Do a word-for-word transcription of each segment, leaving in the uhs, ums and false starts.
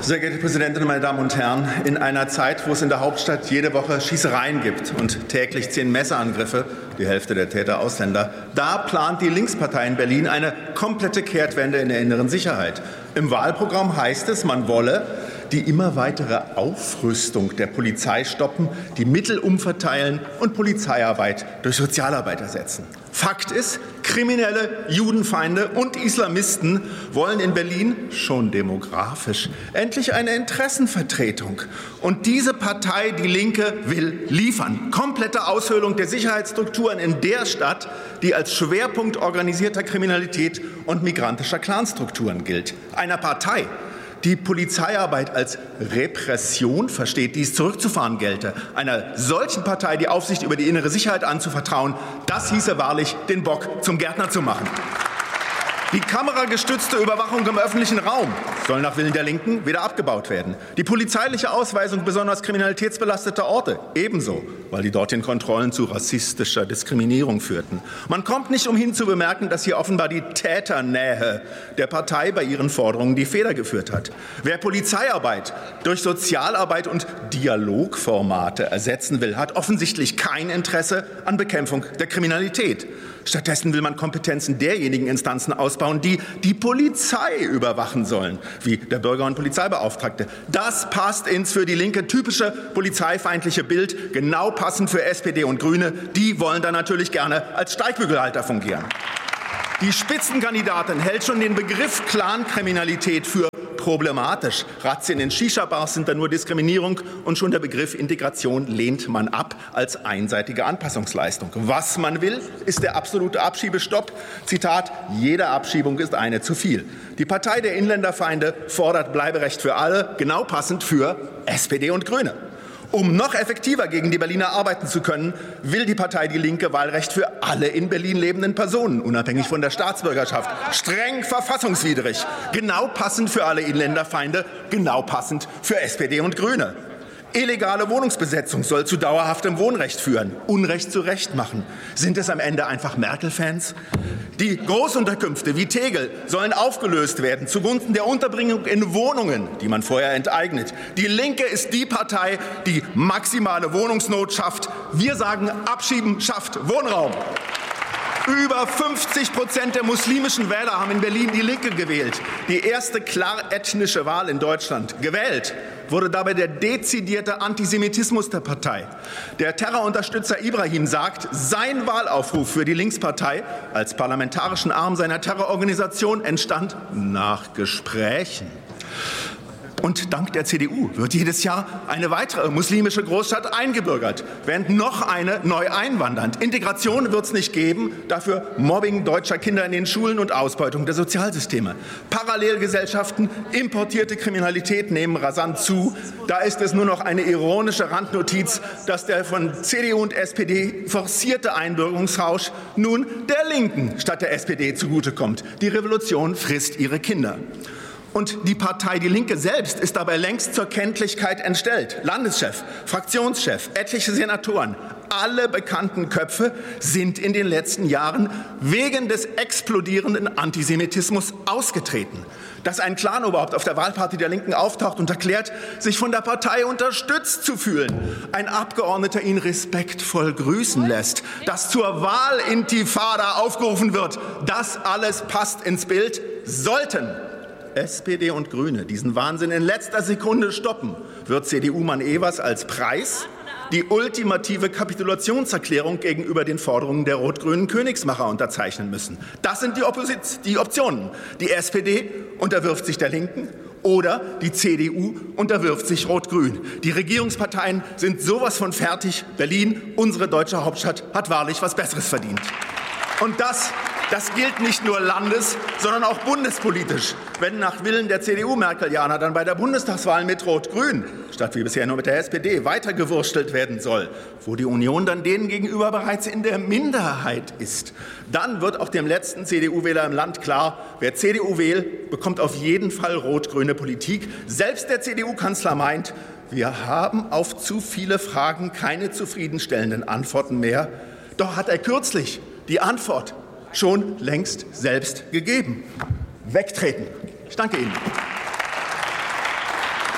Sehr geehrte Präsidentin, meine Damen und Herren! In einer Zeit, wo es in der Hauptstadt jede Woche Schießereien gibt und täglich zehn Messerangriffe, die Hälfte der Täter Ausländer, da plant die Linkspartei in Berlin eine komplette Kehrtwende in der inneren Sicherheit. Im Wahlprogramm heißt es, man wolle die immer weitere Aufrüstung der Polizei stoppen, die Mittel umverteilen und Polizeiarbeit durch Sozialarbeit ersetzen. Fakt ist, Kriminelle, Judenfeinde und Islamisten wollen in Berlin, schon demografisch, endlich eine Interessenvertretung. Und diese Partei, die Linke, will liefern. Komplette Aushöhlung der Sicherheitsstrukturen in der Stadt, die als Schwerpunkt organisierter Kriminalität und migrantischer Clanstrukturen gilt. Einer Partei, die Polizeiarbeit als Repression versteht, die es zurückzufahren gelte. Einer solchen Partei die Aufsicht über die innere Sicherheit anzuvertrauen, das hieße wahrlich, den Bock zum Gärtner zu machen. Die kameragestützte Überwachung im öffentlichen Raum soll nach Willen der Linken wieder abgebaut werden. Die polizeiliche Ausweisung besonders kriminalitätsbelasteter Orte ebenso, weil die dortigen Kontrollen zu rassistischer Diskriminierung führten. Man kommt nicht umhin zu bemerken, dass hier offenbar die Täternähe der Partei bei ihren Forderungen die Feder geführt hat. Wer Polizeiarbeit durch Sozialarbeit und Dialogformate ersetzen will, hat offensichtlich kein Interesse an Bekämpfung der Kriminalität. Stattdessen will man Kompetenzen derjenigen Instanzen ausbauen, die die Polizei überwachen sollen, wie der Bürger- und Polizeibeauftragte. Das passt ins für die Linke typische polizeifeindliche Bild, genau passend für S P D und Grüne. Die wollen dann natürlich gerne als Steigbügelhalter fungieren. Die Spitzenkandidatin hält schon den Begriff Clankriminalität für problematisch. Razzien in Shisha-Bars sind dann nur Diskriminierung und schon der Begriff Integration lehnt man ab als einseitige Anpassungsleistung. Was man will, ist der absolute Abschiebestopp. Zitat, jede Abschiebung ist eine zu viel. Die Partei der Inländerfeinde fordert Bleiberecht für alle, genau passend für S P D und Grüne. Um noch effektiver gegen die Berliner arbeiten zu können, will die Partei Die Linke Wahlrecht für alle in Berlin lebenden Personen, unabhängig von der Staatsbürgerschaft. Streng verfassungswidrig. Genau passend für alle Inländerfeinde, genau passend für S P D und Grüne. Illegale Wohnungsbesetzung soll zu dauerhaftem Wohnrecht führen. Unrecht zu Recht machen. Sind es am Ende einfach Merkel-Fans? Die Großunterkünfte wie Tegel sollen aufgelöst werden zugunsten der Unterbringung in Wohnungen, die man vorher enteignet. Die Linke ist die Partei, die maximale Wohnungsnot schafft. Wir sagen, Abschieben schafft Wohnraum. Über fünfzig Prozent der muslimischen Wähler haben in Berlin die Linke gewählt. Die erste klar ethnische Wahl in Deutschland. Gewählt wurde dabei der dezidierte Antisemitismus der Partei. Der Terrorunterstützer Ibrahim sagt, sein Wahlaufruf für die Linkspartei als parlamentarischen Arm seiner Terrororganisation entstand nach Gesprächen. Und dank der C D U wird jedes Jahr eine weitere muslimische Großstadt eingebürgert, während noch eine neu einwandert. Integration wird es nicht geben, dafür Mobbing deutscher Kinder in den Schulen und Ausbeutung der Sozialsysteme. Parallelgesellschaften, importierte Kriminalität nehmen rasant zu. Da ist es nur noch eine ironische Randnotiz, dass der von C D U und S P D forcierte Einbürgerungsrausch nun der Linken statt der S P D zugutekommt. Die Revolution frisst ihre Kinder. Und die Partei Die Linke selbst ist dabei längst zur Kenntlichkeit entstellt. Landeschef, Fraktionschef, etliche Senatoren, alle bekannten Köpfe sind in den letzten Jahren wegen des explodierenden Antisemitismus ausgetreten. Dass ein Clanoberhaupt auf der Wahlparty der Linken auftaucht und erklärt, sich von der Partei unterstützt zu fühlen, ein Abgeordneter ihn respektvoll grüßen lässt, dass zur Wahlintifada aufgerufen wird, das alles passt ins Bild, sollten S P D und Grüne diesen Wahnsinn in letzter Sekunde stoppen, wird C D U-Mann Evers als Preis die ultimative Kapitulationserklärung gegenüber den Forderungen der rot-grünen Königsmacher unterzeichnen müssen. Das sind die, Opposit- die Optionen. Die S P D unterwirft sich der Linken oder die C D U unterwirft sich Rot-Grün. Die Regierungsparteien sind sowas von fertig. Berlin, unsere deutsche Hauptstadt, hat wahrlich was Besseres verdient. Und das Das gilt nicht nur landes-, sondern auch bundespolitisch. Wenn nach Willen der C D U-Merkelianer dann bei der Bundestagswahl mit Rot-Grün, statt wie bisher nur mit der S P D, weitergewurstelt werden soll, wo die Union dann denen gegenüber bereits in der Minderheit ist, dann wird auch dem letzten C D U-Wähler im Land klar, wer C D U wählt, bekommt auf jeden Fall rot-grüne Politik. Selbst der C D U-Kanzler meint, wir haben auf zu viele Fragen keine zufriedenstellenden Antworten mehr. Doch hat er kürzlich die Antwort schon längst selbst gegeben. Wegtreten. Ich danke Ihnen.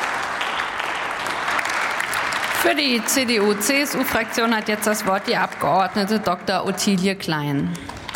Für die C D U-C S U-Fraktion hat jetzt das Wort die Abgeordnete Doktor Ottilie Klein.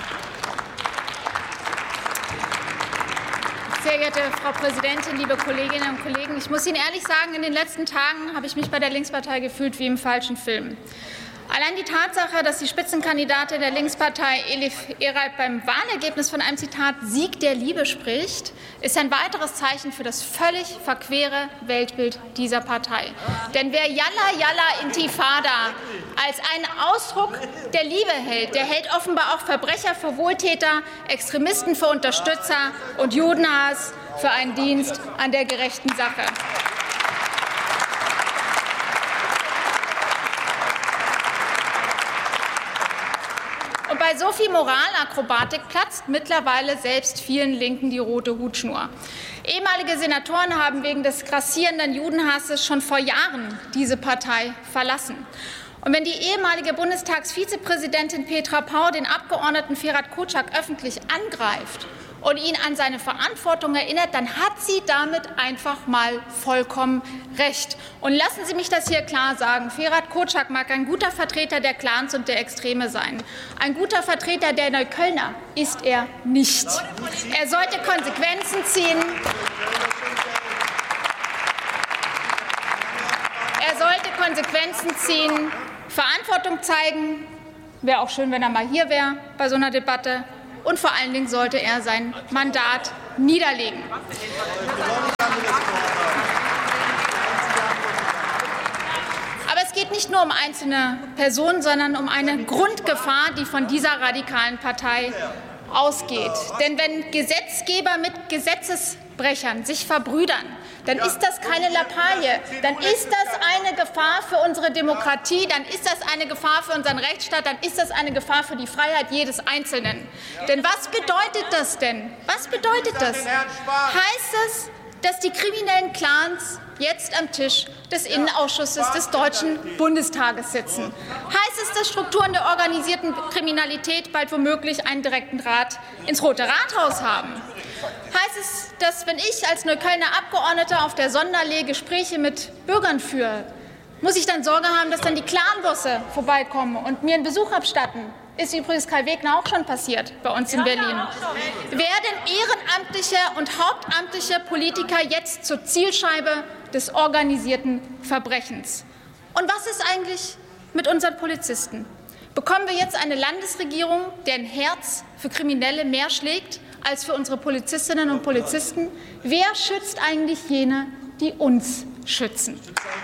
Sehr geehrte Frau Präsidentin, liebe Kolleginnen und Kollegen! Ich muss Ihnen ehrlich sagen, in den letzten Tagen habe ich mich bei der Linkspartei gefühlt wie im falschen Film. Allein die Tatsache, dass die Spitzenkandidatin der Linkspartei Elif Eray beim Wahlergebnis von einem Zitat Sieg der Liebe spricht, ist ein weiteres Zeichen für das völlig verquere Weltbild dieser Partei. Denn wer Yalla Yalla Intifada als einen Ausdruck der Liebe hält, der hält offenbar auch Verbrecher für Wohltäter, Extremisten für Unterstützer und Judenhass für einen Dienst an der gerechten Sache. Und bei so viel Moralakrobatik platzt mittlerweile selbst vielen Linken die rote Hutschnur. Ehemalige Senatoren haben wegen des grassierenden Judenhasses schon vor Jahren diese Partei verlassen. Und wenn die ehemalige Bundestagsvizepräsidentin Petra Pau den Abgeordneten Ferhat Kocak öffentlich angreift und ihn an seine Verantwortung erinnert, dann hat sie damit einfach mal vollkommen recht. Und lassen Sie mich das hier klar sagen. Ferhat Kocak mag ein guter Vertreter der Clans und der Extreme sein. Ein guter Vertreter der Neuköllner ist er nicht. Er sollte Konsequenzen ziehen. Er sollte Konsequenzen ziehen, Verantwortung zeigen. Wäre auch schön, wenn er mal hier wäre bei so einer Debatte. Und vor allen Dingen sollte er sein Mandat niederlegen. Aber es geht nicht nur um einzelne Personen, sondern um eine Grundgefahr, die von dieser radikalen Partei ausgeht. Denn wenn Gesetzgeber mit Gesetzesbrechern sich verbrüdern, dann ist das keine Lappalie, dann ist das eine Gefahr für unsere Demokratie, dann ist das eine Gefahr für unseren Rechtsstaat, dann ist das eine Gefahr für die Freiheit jedes Einzelnen. Denn was bedeutet das denn? Was bedeutet das? Heißt es, dass die kriminellen Clans jetzt am Tisch des Innenausschusses des Deutschen Bundestages sitzen? Heißt es, dass Strukturen der organisierten Kriminalität bald womöglich einen direkten Draht ins Rote Rathaus haben? Heißt es, dass, wenn ich als Neuköllner Abgeordnete auf der Sonderlee Gespräche mit Bürgern führe, muss ich dann Sorge haben, dass dann die Clanbusse vorbeikommen und mir einen Besuch abstatten? Ist übrigens Kai Wegner auch schon passiert bei uns in Berlin. Werden ehrenamtliche und hauptamtliche Politiker jetzt zur Zielscheibe des organisierten Verbrechens? Und was ist eigentlich mit unseren Polizisten? Bekommen wir jetzt eine Landesregierung, deren Herz für Kriminelle mehr schlägt als für unsere Polizistinnen und Polizisten? Wer schützt eigentlich jene, die uns schützen?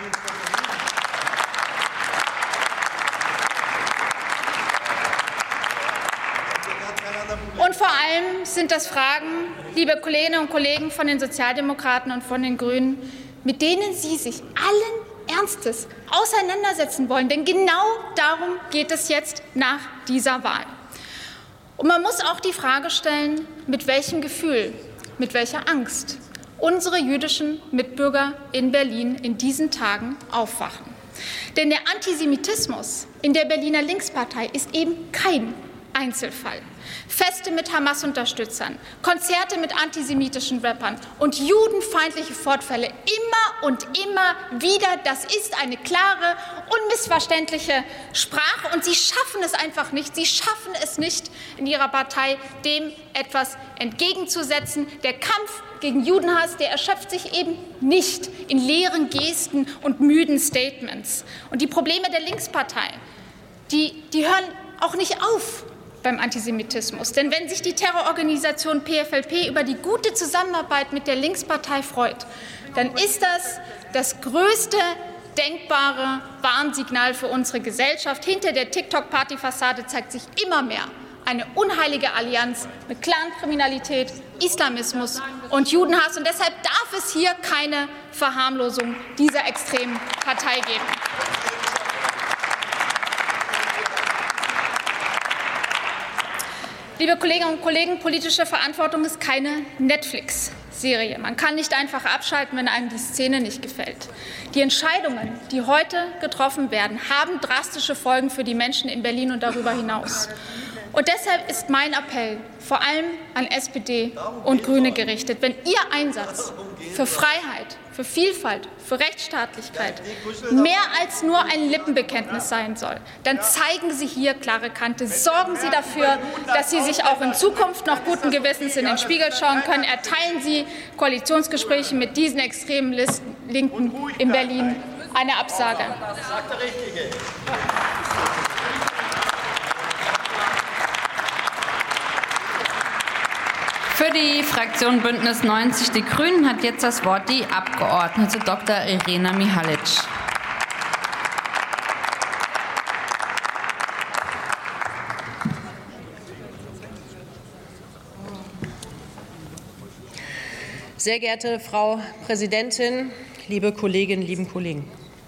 Und vor allem sind das Fragen, liebe Kolleginnen und Kollegen von den Sozialdemokraten und von den Grünen, mit denen Sie sich allen Ernstes auseinandersetzen wollen. Denn genau darum geht es jetzt nach dieser Wahl. Und man muss auch die Frage stellen, mit welchem Gefühl, mit welcher Angst unsere jüdischen Mitbürger in Berlin in diesen Tagen aufwachen. Denn der Antisemitismus in der Berliner Linkspartei ist eben kein Einzelfall. Feste mit Hamas-Unterstützern, Konzerte mit antisemitischen Rappern und judenfeindliche Fortfälle immer und immer wieder. Das ist eine klare, unmissverständliche Sprache. Und Sie schaffen es einfach nicht. Sie schaffen es nicht, in Ihrer Partei dem etwas entgegenzusetzen. Der Kampf gegen Judenhass, der erschöpft sich eben nicht in leeren Gesten und müden Statements. Und die Probleme der Linkspartei, die, die hören auch nicht auf beim Antisemitismus. Denn wenn sich die Terrororganisation P F L P über die gute Zusammenarbeit mit der Linkspartei freut, dann ist das das größte denkbare Warnsignal für unsere Gesellschaft. Hinter der TikTok-Party-Fassade zeigt sich immer mehr eine unheilige Allianz mit Clankriminalität, Islamismus und Judenhass. Und deshalb darf es hier keine Verharmlosung dieser extremen Partei geben. Liebe Kolleginnen und Kollegen, politische Verantwortung ist keine Netflix-Serie. Man kann nicht einfach abschalten, wenn einem die Szene nicht gefällt. Die Entscheidungen, die heute getroffen werden, haben drastische Folgen für die Menschen in Berlin und darüber hinaus. Und deshalb ist mein Appell vor allem an S P D und Grüne gerichtet. Wenn Ihr Einsatz für Freiheit, für Vielfalt, für Rechtsstaatlichkeit mehr als nur ein Lippenbekenntnis sein soll, dann zeigen Sie hier klare Kante. Sorgen Sie dafür, dass Sie sich auch in Zukunft noch guten Gewissens in den Spiegel schauen können. Erteilen Sie Koalitionsgespräche mit diesen extremen Linken in Berlin eine Absage. Für die Fraktion Bündnis neunzig Die Grünen hat jetzt das Wort die Abgeordnete Doktor Irena Mihalic. Sehr geehrte Frau Präsidentin, liebe Kolleginnen, lieben Kollegen!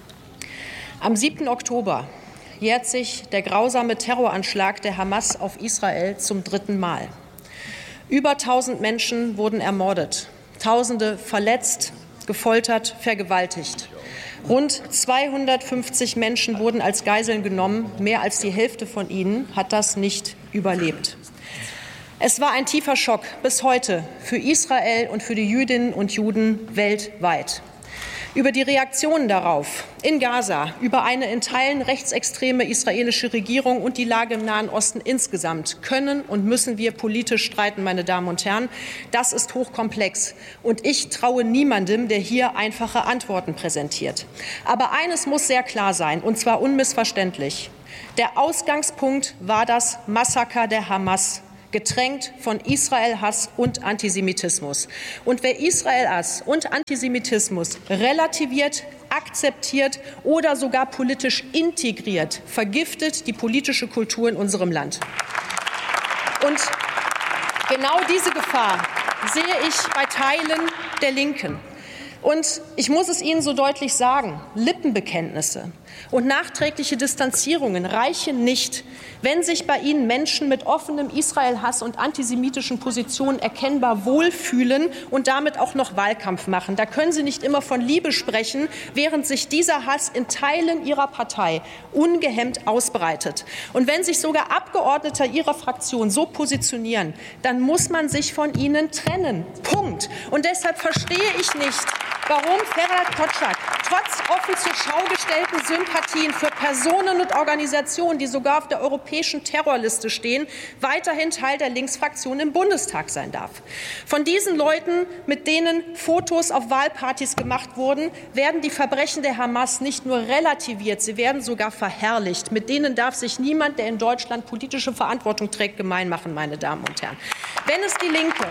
Am siebten Oktober jährt sich der grausame Terroranschlag der Hamas auf Israel zum dritten Mal. Über tausend Menschen wurden ermordet, Tausende verletzt, gefoltert, vergewaltigt. Rund zweihundertfünfzig Menschen wurden als Geiseln genommen. Mehr als die Hälfte von ihnen hat das nicht überlebt. Es war ein tiefer Schock bis heute für Israel und für die Jüdinnen und Juden weltweit. Über die Reaktionen darauf in Gaza, über eine in Teilen rechtsextreme israelische Regierung und die Lage im Nahen Osten insgesamt können und müssen wir politisch streiten, meine Damen und Herren. Das ist hochkomplex. Und ich traue niemandem, der hier einfache Antworten präsentiert. Aber eines muss sehr klar sein, und zwar unmissverständlich. Der Ausgangspunkt war das Massaker der Hamas, getränkt von Israel-Hass und Antisemitismus. Und wer Israel-Hass und Antisemitismus relativiert, akzeptiert oder sogar politisch integriert, vergiftet die politische Kultur in unserem Land. Und genau diese Gefahr sehe ich bei Teilen der Linken. Und ich muss es Ihnen so deutlich sagen, Lippenbekenntnisse und nachträgliche Distanzierungen reichen nicht, wenn sich bei Ihnen Menschen mit offenem Israel-Hass und antisemitischen Positionen erkennbar wohlfühlen und damit auch noch Wahlkampf machen. Da können Sie nicht immer von Liebe sprechen, während sich dieser Hass in Teilen Ihrer Partei ungehemmt ausbreitet. Und wenn sich sogar Abgeordnete Ihrer Fraktion so positionieren, dann muss man sich von ihnen trennen. Punkt. Und deshalb verstehe ich nicht, warum Ferhat Kotschak trotz offen zur Schau gestellten Sympathien für Personen und Organisationen, die sogar auf der europäischen Terrorliste stehen, weiterhin Teil der Linksfraktion im Bundestag sein darf. Von diesen Leuten, mit denen Fotos auf Wahlpartys gemacht wurden, werden die Verbrechen der Hamas nicht nur relativiert, sie werden sogar verherrlicht. Mit denen darf sich niemand, der in Deutschland politische Verantwortung trägt, gemein machen, meine Damen und Herren. Wenn es die Linke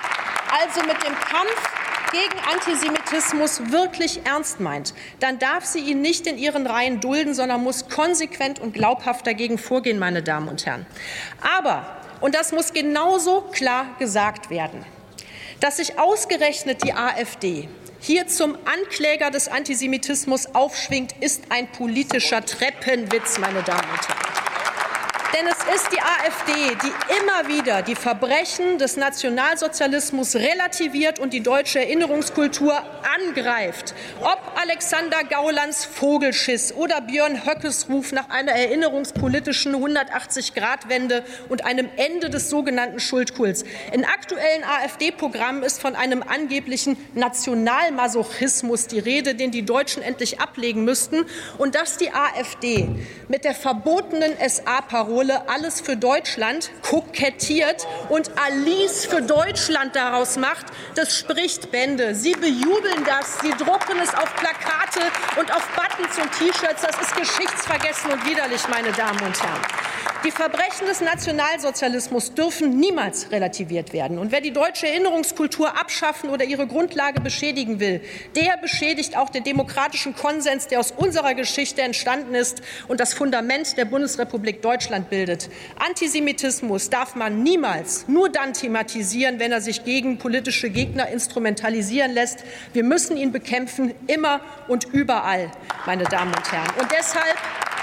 also mit dem Kampf gegen Antisemitismus wirklich ernst meint, dann darf sie ihn nicht in ihren Reihen dulden, sondern muss konsequent und glaubhaft dagegen vorgehen, meine Damen und Herren. Aber, und das muss genauso klar gesagt werden, dass sich ausgerechnet die AfD hier zum Ankläger des Antisemitismus aufschwingt, ist ein politischer Treppenwitz, meine Damen und Herren. Denn es ist die AfD, die immer wieder die Verbrechen des Nationalsozialismus relativiert und die deutsche Erinnerungskultur angreift. Ob Alexander Gaulands Vogelschiss oder Björn Höckes Ruf nach einer erinnerungspolitischen hundertachtzig-Grad-Wende und einem Ende des sogenannten Schuldkults. In aktuellen AfD-Programmen ist von einem angeblichen Nationalmasochismus die Rede, den die Deutschen endlich ablegen müssten. Und dass die AfD mit der verbotenen S A-Parole Alles für Deutschland kokettiert und Alice für Deutschland daraus macht, das spricht Bände. Sie bejubeln das, sie drucken es auf Plakate und auf Buttons und T-Shirts. Das ist geschichtsvergessen und widerlich, meine Damen und Herren. Die Verbrechen des Nationalsozialismus dürfen niemals relativiert werden. Und wer die deutsche Erinnerungskultur abschaffen oder ihre Grundlage beschädigen will, der beschädigt auch den demokratischen Konsens, der aus unserer Geschichte entstanden ist und das Fundament der Bundesrepublik Deutschland bildet. Antisemitismus darf man niemals nur dann thematisieren, wenn er sich gegen politische Gegner instrumentalisieren lässt. Wir müssen ihn bekämpfen, immer und überall, meine Damen und Herren. Und deshalb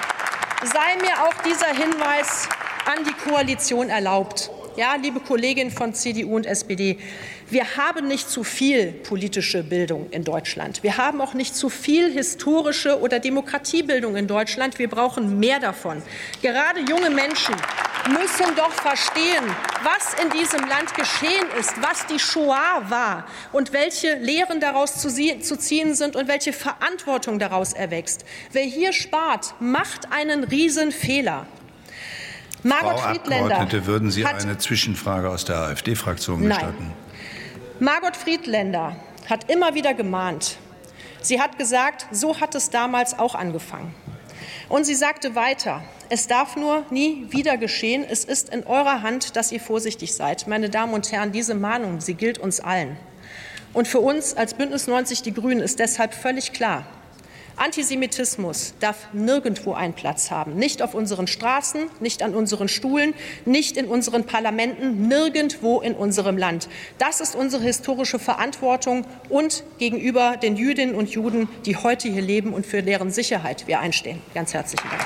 sei mir auch dieser Hinweis an die Koalition erlaubt. Ja, liebe Kolleginnen von C D U und S P D, wir haben nicht zu viel politische Bildung in Deutschland. Wir haben auch nicht zu viel historische oder Demokratiebildung in Deutschland. Wir brauchen mehr davon. Gerade junge Menschen müssen doch verstehen, was in diesem Land geschehen ist, was die Shoah war und welche Lehren daraus zu ziehen sind und welche Verantwortung daraus erwächst. Wer hier spart, macht einen Riesenfehler. Margot Frau Friedländer Abgeordnete, würden Sie hat, eine Zwischenfrage aus der AfD-Fraktion gestatten? Nein. Margot Friedländer hat immer wieder gemahnt. Sie hat gesagt, so hat es damals auch angefangen. Und sie sagte weiter, es darf nur nie wieder geschehen. Es ist in eurer Hand, dass ihr vorsichtig seid. Meine Damen und Herren, diese Mahnung, sie gilt uns allen. Und für uns als Bündnis neunzig Die Grünen ist deshalb völlig klar, Antisemitismus darf nirgendwo einen Platz haben. Nicht auf unseren Straßen, nicht an unseren Stuhlen, nicht in unseren Parlamenten, nirgendwo in unserem Land. Das ist unsere historische Verantwortung und gegenüber den Jüdinnen und Juden, die heute hier leben und für deren Sicherheit wir einstehen. Ganz herzlichen Dank.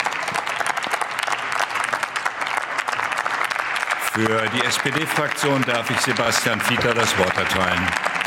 Für die S P D-Fraktion darf ich Sebastian Fieter das Wort erteilen.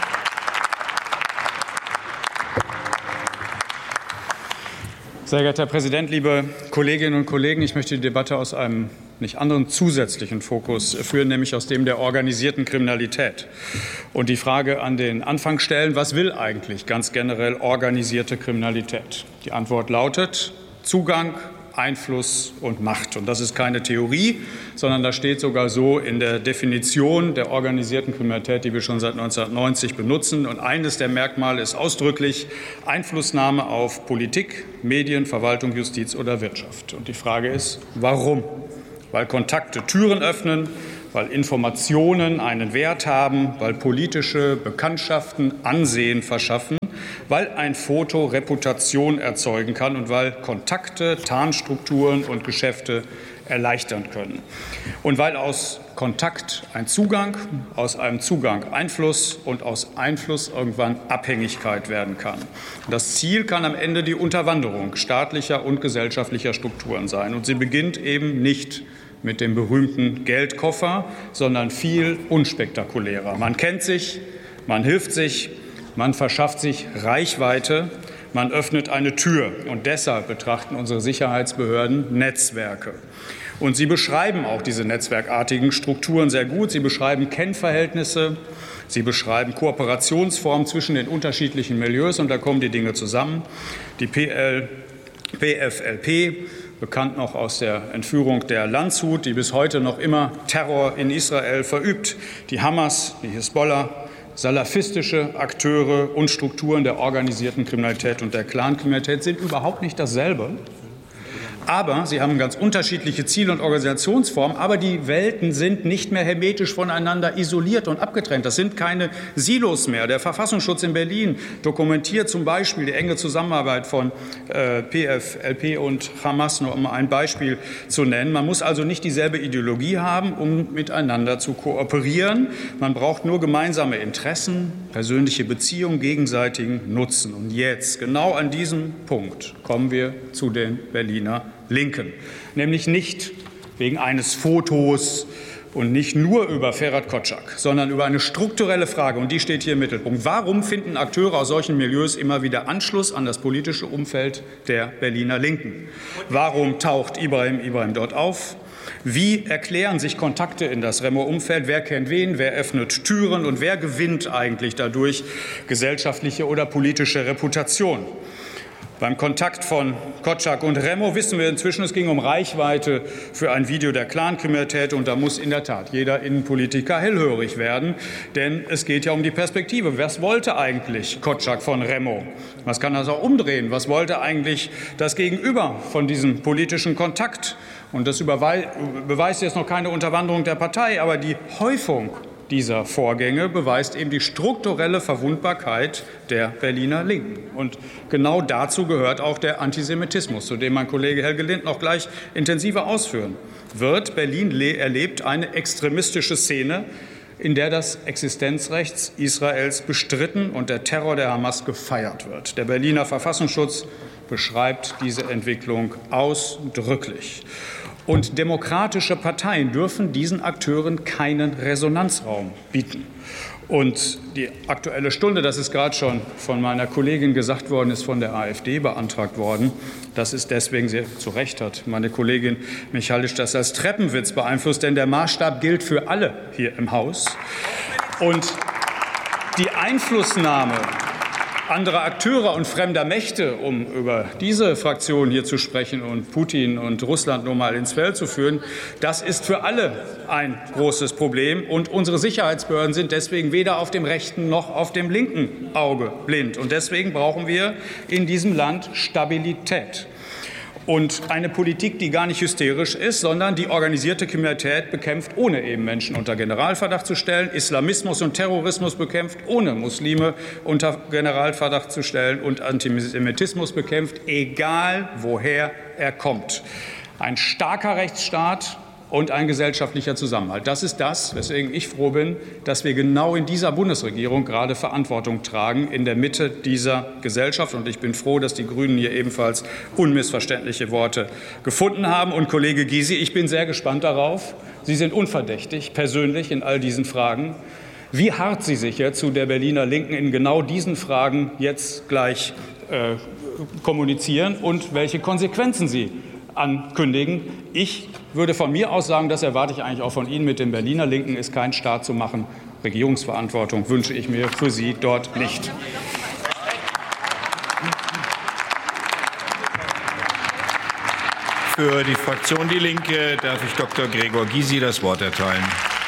Sehr geehrter Herr Präsident, liebe Kolleginnen und Kollegen! Ich möchte die Debatte aus einem nicht anderen zusätzlichen Fokus führen, nämlich aus dem der organisierten Kriminalität. Und die Frage an den Anfang stellen, was will eigentlich ganz generell organisierte Kriminalität? Die Antwort lautet Zugang, Einfluss und Macht. Und das ist keine Theorie, sondern das steht sogar so in der Definition der organisierten Kriminalität, die wir schon seit neunzehnhundertneunzig benutzen. Und eines der Merkmale ist ausdrücklich Einflussnahme auf Politik, Medien, Verwaltung, Justiz oder Wirtschaft. Und die Frage ist, warum? Weil Kontakte Türen öffnen, weil Informationen einen Wert haben, weil politische Bekanntschaften Ansehen verschaffen, weil ein Foto Reputation erzeugen kann und weil Kontakte, Tarnstrukturen und Geschäfte erleichtern können. Und weil aus Kontakt ein Zugang, aus einem Zugang Einfluss und aus Einfluss irgendwann Abhängigkeit werden kann. Das Ziel kann am Ende die Unterwanderung staatlicher und gesellschaftlicher Strukturen sein. Und sie beginnt eben nicht mit dem berühmten Geldkoffer, sondern viel unspektakulärer. Man kennt sich, man hilft sich, man verschafft sich Reichweite, man öffnet eine Tür. Und deshalb betrachten unsere Sicherheitsbehörden Netzwerke. Und sie beschreiben auch diese netzwerkartigen Strukturen sehr gut. Sie beschreiben Kennverhältnisse, sie beschreiben Kooperationsformen zwischen den unterschiedlichen Milieus. Und da kommen die Dinge zusammen. Die P F L P, bekannt noch aus der Entführung der Landshut, die bis heute noch immer Terror in Israel verübt. Die Hamas, die Hisbollah, salafistische Akteure und Strukturen der organisierten Kriminalität und der Clankriminalität sind überhaupt nicht dasselbe. Aber sie haben ganz unterschiedliche Ziele und Organisationsformen. Aber die Welten sind nicht mehr hermetisch voneinander isoliert und abgetrennt. Das sind keine Silos mehr. Der Verfassungsschutz in Berlin dokumentiert zum Beispiel die enge Zusammenarbeit von äh, P F L P und Hamas, nur um ein Beispiel zu nennen. Man muss also nicht dieselbe Ideologie haben, um miteinander zu kooperieren. Man braucht nur gemeinsame Interessen, persönliche Beziehungen, gegenseitigen Nutzen. Und jetzt, genau an diesem Punkt, kommen wir zu den Berliner Linken, nämlich nicht wegen eines Fotos und nicht nur über Ferhat Kotschak, sondern über eine strukturelle Frage, und die steht hier im Mittelpunkt. Warum finden Akteure aus solchen Milieus immer wieder Anschluss an das politische Umfeld der Berliner Linken? Warum taucht Ibrahim Ibrahim dort auf? Wie erklären sich Kontakte in das Remo-Umfeld? Wer kennt wen? Wer öffnet Türen? Und wer gewinnt eigentlich dadurch gesellschaftliche oder politische Reputation? Beim Kontakt von Kotschak und Remo wissen wir inzwischen, es ging um Reichweite für ein Video der Clankriminalität. Und da muss in der Tat jeder Innenpolitiker hellhörig werden. Denn es geht ja um die Perspektive. Was wollte eigentlich Kotschak von Remo? Was kann das auch umdrehen? Was wollte eigentlich das Gegenüber von diesem politischen Kontakt? Und das beweist jetzt noch keine Unterwanderung der Partei, aber die Häufung dieser Vorgänge beweist eben die strukturelle Verwundbarkeit der Berliner Linken. Und genau dazu gehört auch der Antisemitismus, zu dem mein Kollege Helge Lind noch gleich intensiver ausführen wird. Berlin erlebt eine extremistische Szene, in der das Existenzrecht Israels bestritten und der Terror der Hamas gefeiert wird. Der Berliner Verfassungsschutz beschreibt diese Entwicklung ausdrücklich. Und demokratische Parteien dürfen diesen Akteuren keinen Resonanzraum bieten. Und die Aktuelle Stunde, das ist gerade schon von meiner Kollegin gesagt worden, ist von der AfD beantragt worden. Das ist deswegen, sie zu Recht hat meine Kollegin Michalisch das als Treppenwitz beeinflusst, denn der Maßstab gilt für alle hier im Haus. Und die Einflussnahme anderer Akteure und fremder Mächte, um über diese Fraktion hier zu sprechen und Putin und Russland nur mal ins Feld zu führen, das ist für alle ein großes Problem. Und unsere Sicherheitsbehörden sind deswegen weder auf dem rechten noch auf dem linken Auge blind. Und deswegen brauchen wir in diesem Land Stabilität. Und eine Politik, die gar nicht hysterisch ist, sondern die organisierte Kriminalität bekämpft, ohne eben Menschen unter Generalverdacht zu stellen, Islamismus und Terrorismus bekämpft, ohne Muslime unter Generalverdacht zu stellen und Antisemitismus bekämpft, egal woher er kommt. Ein starker Rechtsstaat und ein gesellschaftlicher Zusammenhalt. Das ist das, weswegen ich froh bin, dass wir genau in dieser Bundesregierung gerade Verantwortung tragen, in der Mitte dieser Gesellschaft. Und ich bin froh, dass die Grünen hier ebenfalls unmissverständliche Worte gefunden haben. Und Kollege Gysi, ich bin sehr gespannt darauf. Sie sind unverdächtig, persönlich in all diesen Fragen. Wie hart Sie sich jetzt zu der Berliner Linken in genau diesen Fragen jetzt gleich äh, kommunizieren und welche Konsequenzen Sie ankündigen. Ich würde von mir aus sagen, das erwarte ich eigentlich auch von Ihnen, mit den Berliner Linken ist kein Staat zu machen. Regierungsverantwortung wünsche ich mir für Sie dort nicht. Für die Fraktion Die Linke darf ich Doktor Gregor Gysi das Wort erteilen.